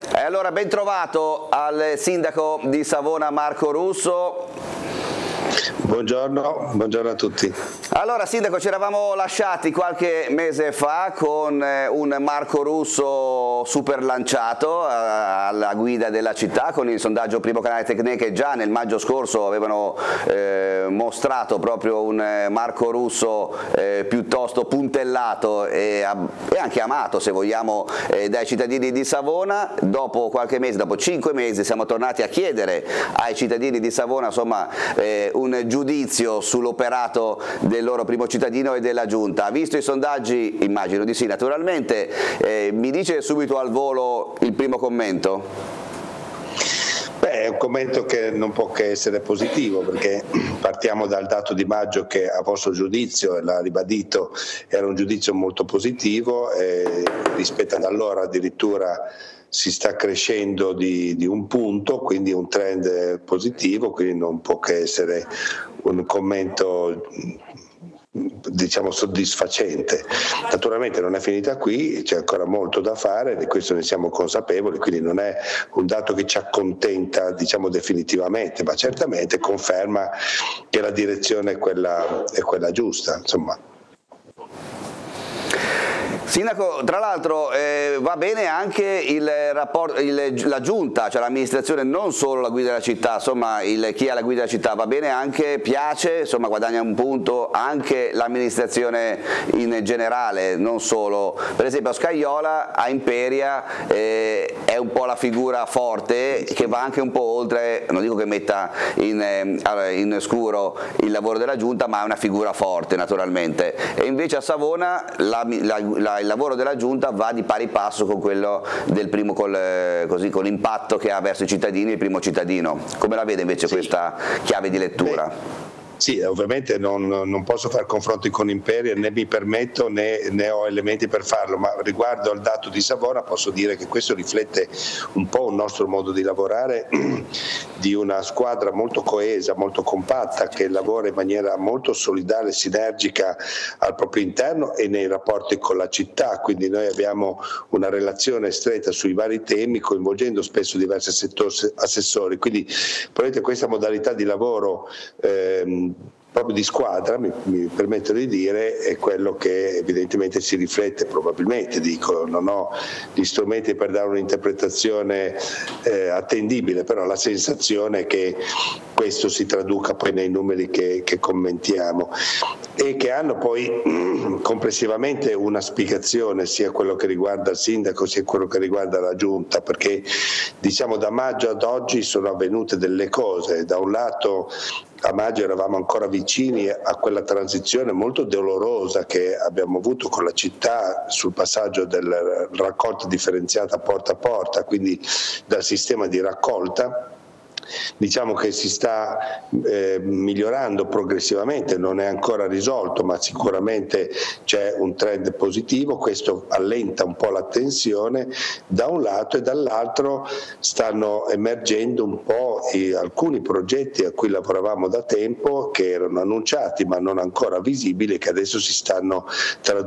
E allora ben trovato al sindaco di Savona Marco Russo. Buongiorno a tutti. Allora sindaco, ci eravamo lasciati qualche mese fa con un Marco Russo super lanciato alla guida della città, con il sondaggio Primo Canale Tecne che già nel maggio scorso avevano mostrato proprio un Marco Russo piuttosto puntellato e anche amato, se vogliamo, dai cittadini di Savona. Dopo qualche mese, dopo 5 mesi, siamo tornati a chiedere ai cittadini di Savona insomma un giudizio sull'operato del loro primo cittadino e della giunta. Visto i sondaggi, immagino di sì naturalmente, mi dice subito al volo il primo commento? È un commento che non può che essere positivo, perché partiamo dal dato di maggio che a vostro giudizio, e l'ha ribadito, era un giudizio molto positivo e rispetto ad allora addirittura si sta crescendo di un punto, quindi un trend positivo, quindi non può che essere un commento diciamo soddisfacente. Naturalmente non è finita qui, c'è ancora molto da fare, di questo ne siamo consapevoli, quindi non è un dato che ci accontenta diciamo definitivamente, ma certamente conferma che la direzione è quella giusta, insomma. Sindaco, tra l'altro va bene anche il rapporto, la giunta, cioè l'amministrazione, non solo la guida della città, insomma chi ha la guida della città va bene anche, piace, insomma guadagna un punto anche l'amministrazione in generale, non solo. Per esempio a Scaiola, a Imperia è un po' la figura forte che va anche un po' oltre, non dico che metta in scuro il lavoro della giunta, ma è una figura forte naturalmente. E invece a Savona il lavoro della giunta va di pari passo con quello del primo, con l'impatto che ha verso i cittadini, il primo cittadino. Come la vede invece questa chiave di lettura? Sì, ovviamente non posso fare confronti con Imperia, né mi permetto né ho elementi per farlo, ma riguardo al dato di Savona posso dire che questo riflette un po' un nostro modo di lavorare, di una squadra molto coesa, molto compatta, che lavora in maniera molto solidale e sinergica al proprio interno e nei rapporti con la città, quindi noi abbiamo una relazione stretta sui vari temi, coinvolgendo spesso diversi assessori, quindi probabilmente questa modalità di lavoro proprio di squadra, mi permetto di dire, è quello che evidentemente si riflette, probabilmente, dico, non ho gli strumenti per dare un'interpretazione attendibile, però la sensazione è che questo si traduca poi nei numeri che commentiamo e che hanno poi complessivamente una spiegazione, sia quello che riguarda il sindaco sia quello che riguarda la giunta, perché diciamo da maggio ad oggi sono avvenute delle cose. Da un lato a maggio eravamo ancora vicini a quella transizione molto dolorosa che abbiamo avuto con la città sul passaggio della raccolta differenziata porta a porta, quindi dal sistema di raccolta. Diciamo che si sta migliorando progressivamente, non è ancora risolto, ma sicuramente c'è un trend positivo, questo allenta un po' la tensione da un lato, e dall'altro stanno emergendo un po' alcuni progetti a cui lavoravamo da tempo, che erano annunciati ma non ancora visibili, che adesso si stanno traducendo